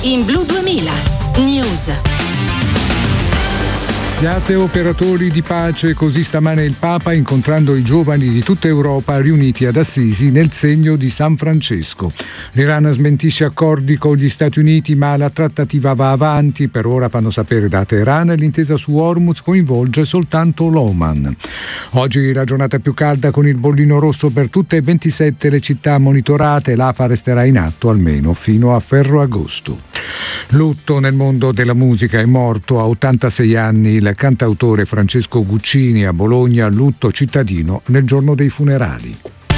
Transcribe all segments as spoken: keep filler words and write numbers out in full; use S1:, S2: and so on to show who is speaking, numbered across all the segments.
S1: in Blu duemila News.
S2: Siate operatori di pace, così stamane il Papa incontrando i giovani di tutta Europa riuniti ad Assisi nel segno di San Francesco. L'Iran smentisce accordi con gli Stati Uniti, ma la trattativa va avanti. Per ora, fanno sapere da Teheran, l'intesa su Hormuz coinvolge soltanto l'Oman. Oggi la giornata più calda con il bollino rosso per tutte e ventisette le città monitorate. L'A F A resterà in atto almeno fino a Ferragosto. Lutto nel mondo della musica. È morto a ottantasei anni il cantautore Francesco Guccini a Bologna, lutto cittadino nel giorno dei funerali.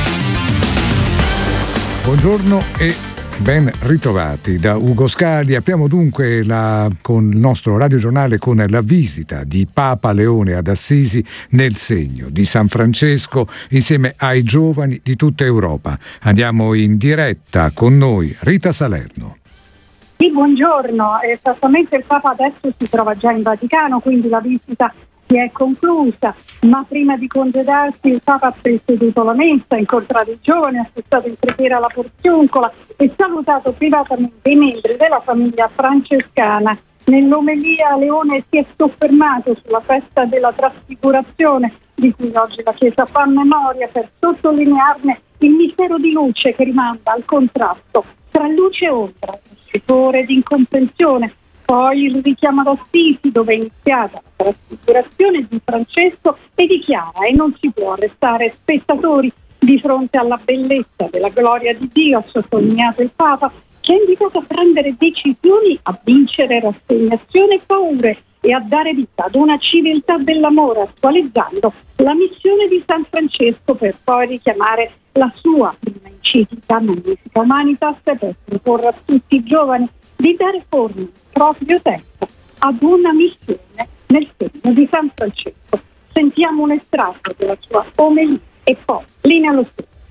S2: Buongiorno e ben ritrovati da Ugo Scali. Apriamo dunque la, con il nostro radiogiornale con la visita di Papa Leone ad Assisi nel segno di San Francesco insieme ai giovani di tutta Europa. Andiamo in diretta con noi Rita Salerno.
S3: Sì, buongiorno. Esattamente il Papa adesso si trova già in Vaticano, quindi la visita si è conclusa, ma prima di congedarsi il Papa ha presieduto la messa, incontrato i giovani, ha assestato in preghiera la porziuncola e salutato privatamente i membri della famiglia francescana. Nell'omelia Leone si è soffermato sulla festa della trasfigurazione, di cui oggi la Chiesa fa memoria, per sottolinearne il mistero di luce che rimanda al contrasto tra luce e ombra, scrittore di incomprensione. Poi il richiamo ad Assisi, dove è iniziata la trasfigurazione di Francesco, e dichiara: e non si può restare spettatori di fronte alla bellezza della gloria di Dio, ha sottolineato il Papa, che ha invitato a prendere decisioni, a vincere rassegnazione e paure e a dare vita ad una civiltà dell'amore, attualizzando la missione di San Francesco, per poi richiamare la sua prima enciclica Magnificat Humanitas, per proporre a tutti i giovani di dare forma nel proprio tempo ad una missione nel segno di San Francesco. Sentiamo un estratto della sua omelia e poi linea allo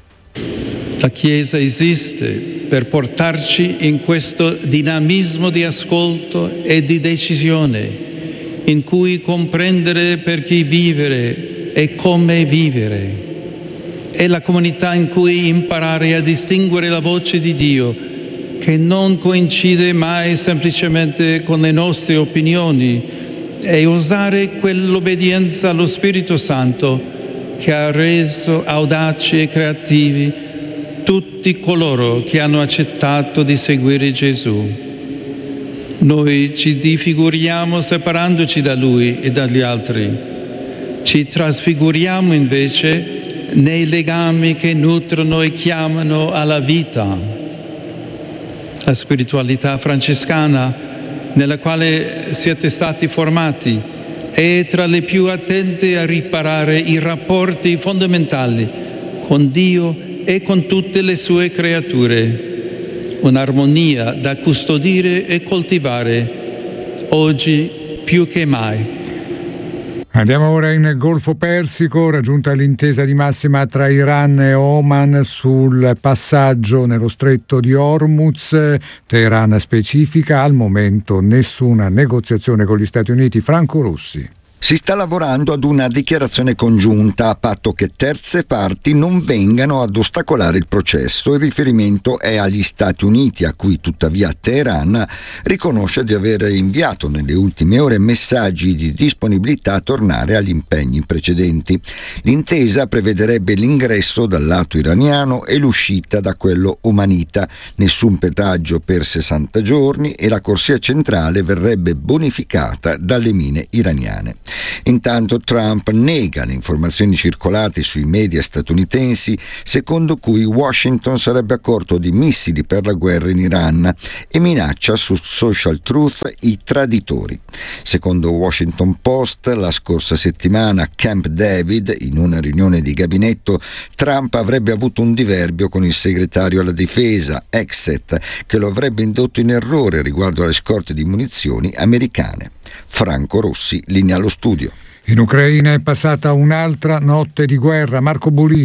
S3: studio.
S4: La Chiesa esiste per portarci in questo dinamismo di ascolto e di decisione, in cui comprendere perché vivere e come vivere. È la comunità in cui imparare a distinguere la voce di Dio, che non coincide mai semplicemente con le nostre opinioni, e usare quell'obbedienza allo Spirito Santo che ha reso audaci e creativi tutti coloro che hanno accettato di seguire Gesù. Noi ci diffiguriamo separandoci da Lui e dagli altri. Ci trasfiguriamo invece nei legami che nutrono e chiamano alla vita. La spiritualità francescana, nella quale siete stati formati, è tra le più attente a riparare i rapporti fondamentali con Dio e con tutte le sue creature. Un'armonia da custodire e coltivare oggi più che mai.
S2: Andiamo ora in Golfo Persico, raggiunta l'intesa di massima tra Iran e Oman sul passaggio nello stretto di Hormuz. Teheran specifica: al momento nessuna negoziazione con gli Stati Uniti. Franco Rossi.
S5: Si sta lavorando ad una dichiarazione congiunta a patto che terze parti non vengano ad ostacolare il processo. Il riferimento è agli Stati Uniti, a cui tuttavia Teheran riconosce di aver inviato nelle ultime ore messaggi di disponibilità a tornare agli impegni precedenti. L'intesa prevederebbe l'ingresso dal lato iraniano e l'uscita da quello omanita, nessun pedaggio per sessanta giorni, e la corsia centrale verrebbe bonificata dalle mine iraniane. Intanto Trump nega le informazioni circolate sui media statunitensi secondo cui Washington sarebbe accorto di missili per la guerra in Iran e minaccia su Social Truth i traditori. Secondo Washington Post, la scorsa settimana a Camp David, in una riunione di gabinetto, Trump avrebbe avuto un diverbio con il segretario alla difesa, Exet, che lo avrebbe indotto in errore riguardo alle scorte di munizioni americane. Franco Rossi, linea allo studio.
S2: In Ucraina è passata un'altra notte di guerra. Marco Bolini.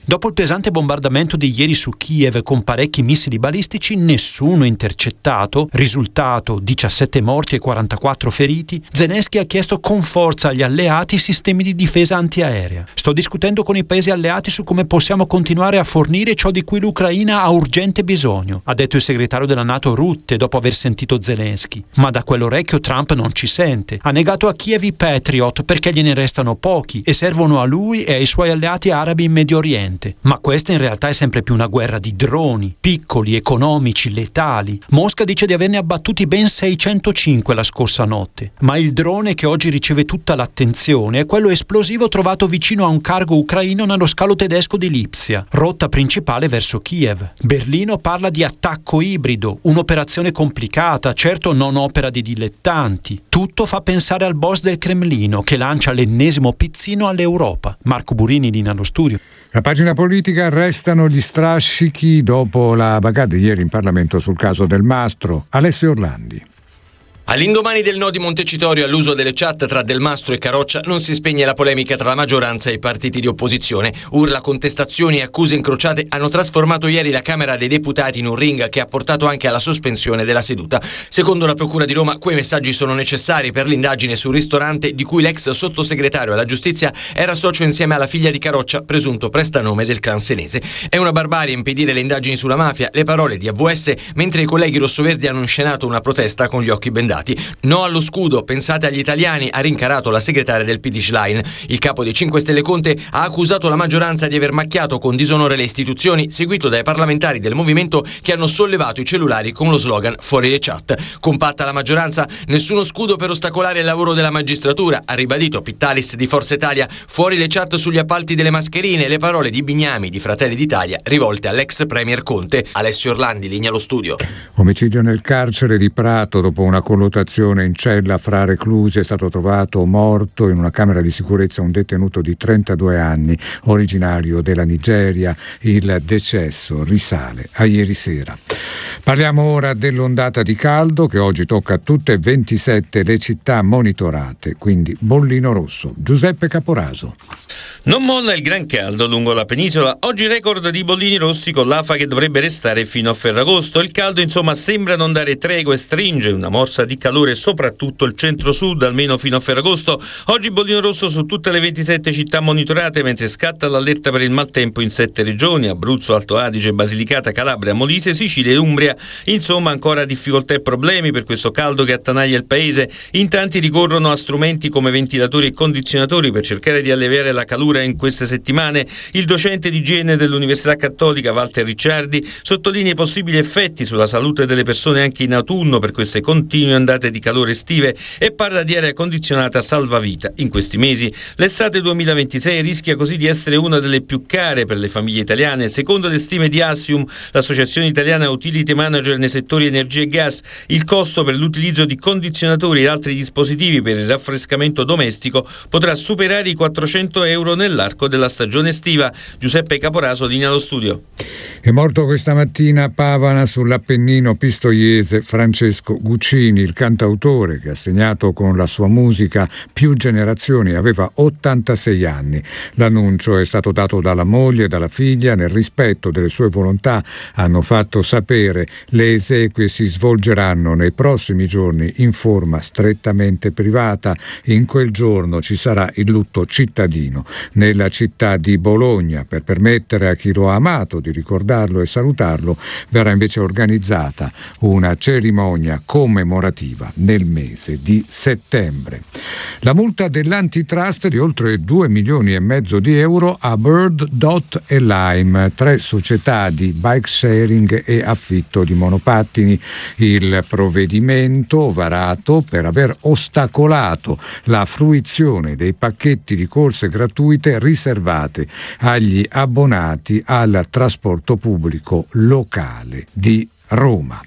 S6: Dopo il pesante bombardamento di ieri su Kiev con parecchi missili balistici, nessuno intercettato, risultato diciassette morti e quarantaquattro feriti, Zelensky ha chiesto con forza agli alleati sistemi di difesa antiaerea. Sto discutendo con i paesi alleati su come possiamo continuare a fornire ciò di cui l'Ucraina ha urgente bisogno, ha detto il segretario della NATO Rutte dopo aver sentito Zelensky. Ma da quell'orecchio Trump non ci sente. Ha negato a Kiev i Patriot perché gliene restano pochi e servono a lui e ai suoi alleati arabi in Medio Oriente. Ma questa in realtà è sempre più una guerra di droni, piccoli, economici, letali. Mosca dice di averne abbattuti ben seicentocinque la scorsa notte. Ma il drone che oggi riceve tutta l'attenzione è quello esplosivo trovato vicino a un cargo ucraino nello scalo tedesco di Lipsia, rotta principale verso Kiev. Berlino parla di attacco ibrido, un'operazione complicata, certo non opera di dilettanti. Tutto fa pensare al boss del Cremlino che lancia l'ennesimo pizzino all'Europa. Marco Burini, Lina allo studio.
S2: La pagina politica, restano gli strascichi dopo la bagarre di ieri in Parlamento sul caso Del Mastro. Alessio Orlandi.
S7: All'indomani del no di Montecitorio all'uso delle chat tra Del Mastro e Caroccia non si spegne la polemica tra la maggioranza e i partiti di opposizione. Urla, contestazioni e accuse incrociate hanno trasformato ieri la Camera dei Deputati in un ring che ha portato anche alla sospensione della seduta. Secondo la Procura di Roma, quei messaggi sono necessari per l'indagine sul ristorante di cui l'ex sottosegretario alla giustizia era socio insieme alla figlia di Caroccia, presunto prestanome del clan senese. È una barbarie impedire le indagini sulla mafia, le parole di A V S, mentre i colleghi rossoverdi hanno inscenato una protesta con gli occhi bendati. No allo scudo, pensate agli italiani, ha rincarato la segretaria del P D Schlein. Il capo dei cinque Stelle Conte ha accusato la maggioranza di aver macchiato con disonore le istituzioni, seguito dai parlamentari del movimento che hanno sollevato i cellulari con lo slogan "Fuori le chat". Compatta la maggioranza, nessuno scudo per ostacolare il lavoro della magistratura, ha ribadito Pittalis di Forza Italia. Fuori le chat sugli appalti delle mascherine, le parole di Bignami di Fratelli d'Italia rivolte all'ex premier Conte. Alessio Orlandi, Linea allo studio.
S2: Omicidio nel carcere di Prato. Dopo una collotazione in cella fra reclusi è stato trovato morto in una camera di sicurezza un detenuto di trentadue anni, originario della Nigeria. Il decesso risale a ieri sera. Parliamo ora dell'ondata di caldo che oggi tocca a tutte e ventisette le città monitorate, quindi bollino rosso. Giuseppe Caporaso.
S8: Non molla il gran caldo lungo la penisola, oggi record di bollini rossi con l'afa che dovrebbe restare fino a Ferragosto. Il caldo insomma sembra non dare tregua e stringe una morsa di calore soprattutto il centro-sud, almeno fino a Ferragosto. Oggi bollino rosso su tutte le ventisette città monitorate, mentre scatta l'allerta per il maltempo in sette regioni: Abruzzo, Alto Adige, Basilicata, Calabria, Molise, Sicilia e Umbria. Insomma ancora difficoltà e problemi per questo caldo che attanaglia il paese. In tanti ricorrono a strumenti come ventilatori e condizionatori per cercare di alleviare la calura in queste settimane. Il docente di igiene dell'Università Cattolica Walter Ricciardi sottolinea i possibili effetti sulla salute delle persone anche in autunno per queste continue ondate di calore estive e parla di aria condizionata salvavita. In questi mesi l'estate duemilaventisei rischia così di essere una delle più care per le famiglie italiane. Secondo le stime di Assium, l'associazione italiana utility manager nei settori energia e gas, il costo per l'utilizzo di condizionatori e altri dispositivi per il raffrescamento domestico potrà superare i quattrocento euro nell'arco della stagione estiva. Giuseppe Caporaso, Linea allo studio.
S2: È morto questa mattina a Pavana, sull'Appennino pistoiese, Francesco Guccini, il cantautore che ha segnato con la sua musica più generazioni. Aveva ottantasei anni. L'annuncio è stato dato dalla moglie e dalla figlia. Nel rispetto delle sue volontà hanno fatto sapere le esequie si svolgeranno nei prossimi giorni in forma strettamente privata. In quel giorno ci sarà il lutto cittadino nella città di Bologna. Per permettere a chi lo ha amato di ricordarlo e salutarlo, verrà invece organizzata una cerimonia commemorativa nel mese di settembre. La multa dell'antitrust di oltre due milioni e mezzo di euro a Bird, Dot e Lime, tre società di bike sharing e affitto di monopattini. Il provvedimento varato per aver ostacolato la fruizione dei pacchetti di corse gratuite riservate agli abbonati al trasporto pubblico locale di Roma.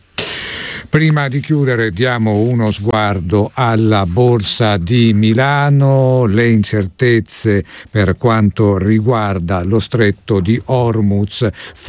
S2: Prima di chiudere diamo uno sguardo alla Borsa di Milano, le incertezze per quanto riguarda lo stretto di Hormuz